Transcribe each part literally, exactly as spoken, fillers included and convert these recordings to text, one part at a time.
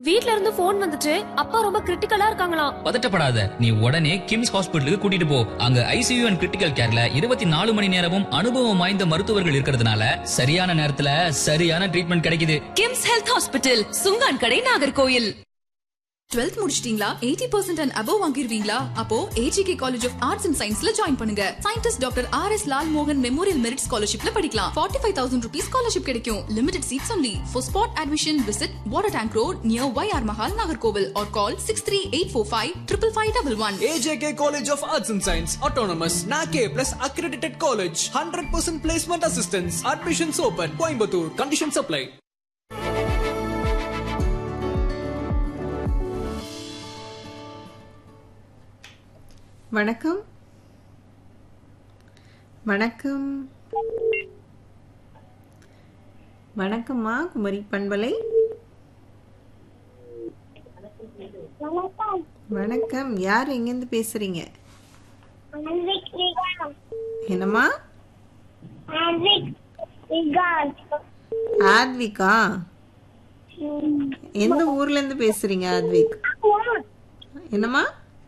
வீட்ல இருந்து போன் வந்துச்சு அப்பா ரொம்ப கிரிட்டிக்கலா இருக்காங்களாம். பதட்டப்படாத, நீ உடனே கிம்ஸ் ஹாஸ்பிடலுக்கு கூட்டிட்டு போ. அங்க ஐசியூ அண்ட் கிரிட்டிக்கல் கேர்ல இருபத்தி நாலு மணி நேரமும் அனுபவம் வாய்ந்த மருத்துவர்கள் இருக்கிறதுனால சரியான நேரத்துல சரியான ட்ரீட்மெண்ட் கிடைக்குது. கிம்ஸ் ஹெல்த் ஹாஸ்பிட்டல், சுங்கான் கடை, நாகர்கோயில். டுவெல்த் முடிச்சிட்டீங்களா? Eighty percent and above வாங்கிருவீங்களா? அப்போ AGK college of arts and சயின்ஸ்ல ஜாயின் பண்ணுங்க. Scientist doctor R S Lal மோகன் மெமோரியல் மெரிட் ஸ்காலர்ஷிப்ல படிக்கலாம். Forty five thousand rupees scholarship கிடைக்கும். Limited seeds only. For spot admission visit water tank road near Y R Mahal, Nagercoil or call six three eight four five five five five one one. A J K College of Arts and Science, Autonomous, N A C A plus accredited college, one hundred percent placement assistance. Admissions open. Coimbatore. Conditions apply. வணக்கம் வணக்கம் வணக்கம்மா குமரி பண்பலை. வணக்கம், யார் எங்கிருந்து பேசுறீங்க? என்னம்மா? ஆத்விகா, எந்த ஊர்ல இருந்து பேசுறீங்க ஆத்விக்? என்னம்மா?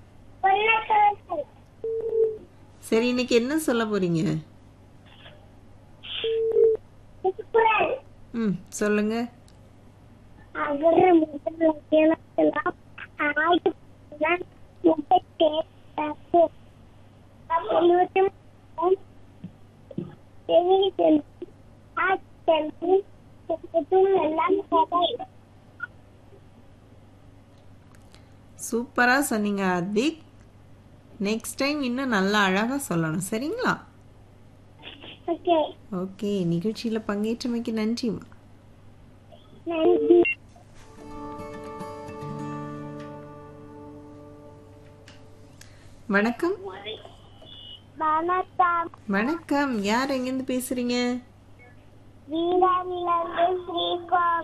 சரி, இன்னைக்கு என்ன சொல்ல போறீங்க? ம், சொல்லுங்க. சூப்பரா சொன்னீங்க ஆத்விக். நெக்ஸ்ட் டைம் இன்னும் நல்லா அழகா சொல்லணும், சரிங்களா? ஓகே, நிகழ்ச்சியில பங்கேற்றமைக்கு நன்றிமா. வணக்கம் வணக்கம், யார் எங்கிருந்து பேசுறீங்க?